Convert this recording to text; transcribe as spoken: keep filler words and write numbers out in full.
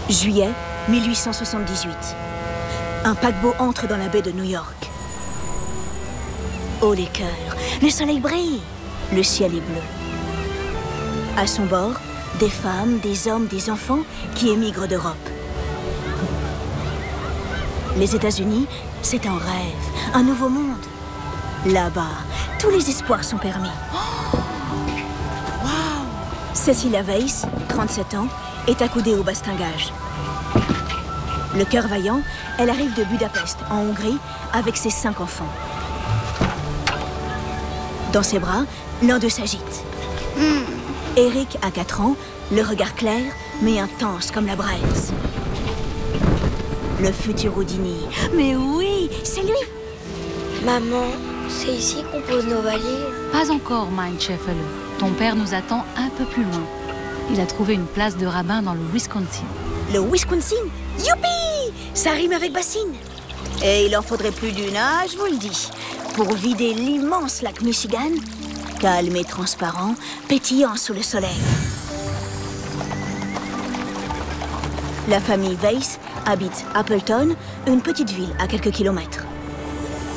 Juillet mille huit cent soixante-dix-huit. Un paquebot entre dans la baie de New York. Oh les cœurs, le soleil brille, le ciel est bleu. À son bord, des femmes, des hommes, des enfants qui émigrent d'Europe. Les États-Unis, c'est un rêve, un nouveau monde. Là-bas, tous les espoirs sont permis. Oh wow. Cecilia Weiss, trente-sept ans, est accoudée au bastingage. Le cœur vaillant, elle arrive de Budapest, en Hongrie, avec ses cinq enfants. Dans ses bras, l'un d'eux s'agite. Mm. Eric a quatre ans, le regard clair, mais intense comme la braise. Le futur Houdini. Mais oui, c'est lui. Maman, c'est ici qu'on pose nos valises? Pas encore, Mein Scheffele. Ton père nous attend un peu plus loin. Il a trouvé une place de rabbin dans le Wisconsin. Le Wisconsin? Youpi! Ça rime avec bassine. Et il en faudrait plus d'une, ah, je vous le dis, pour vider l'immense lac Michigan, calme et transparent, pétillant sous le soleil. La famille Weiss habite Appleton, une petite ville à quelques kilomètres.